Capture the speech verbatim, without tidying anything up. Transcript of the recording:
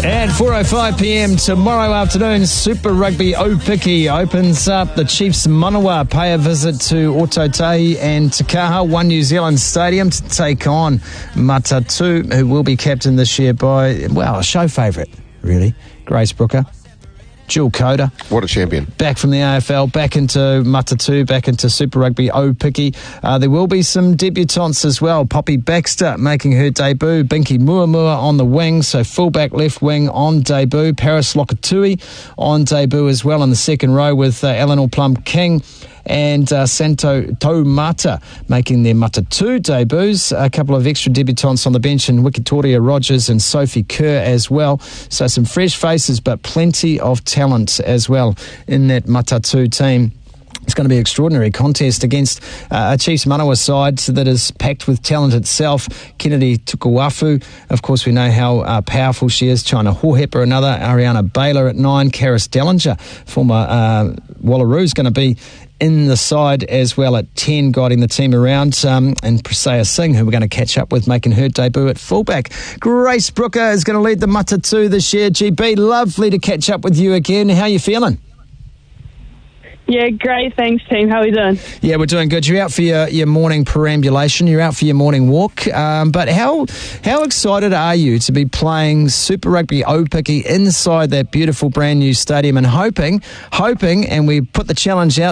At four oh five p.m. tomorrow afternoon, Super Rugby Opiki opens up. The Chiefs Manawa pay a visit to Ōtautahi and Te Kaha, One New Zealand Stadium, to take on Matatu, who will be captained this year by, well, a show favourite, really, Grace Brooker. Jewel Coda. What a champion. Back from the A F L, back into Matatu, back into Super Rugby Opiki. Uh, there will be some debutantes as well. Poppy Baxter making her debut. Binky Muamua on the wing, so fullback left wing on debut. Paris Lokatui on debut as well in the second row with uh, Eleanor Plum King and uh, Santo Taumata making their Matatu debuts. A couple of extra debutants on the bench in Wikitoria Rogers and Sophie Kerr as well. So some fresh faces, but plenty of talent as well in that Matatu team. It's going to be an extraordinary contest against uh, a Chiefs Manawa side that is packed with talent itself. Kennedy Tukuafu, of course, we know how uh, powerful she is. China Hohepa, another. Ariana Baylor at nine. Karis Dellinger, former uh, Wallaroo, is going to be in the side as well at ten, guiding the team around. Um, and Prisaya Singh, who we're going to catch up with, making her debut at fullback. Grace Brooker is going to lead the Matatu this year. G B, lovely to catch up with you again. How are you feeling? Yeah, great. Thanks, team. How are you doing? Yeah, we're doing good. You're out for your, your morning perambulation. You're out for your morning walk. Um, but how how excited are you to be playing Super Rugby Opiki inside that beautiful brand new stadium and hoping, hoping, and we put the challenge out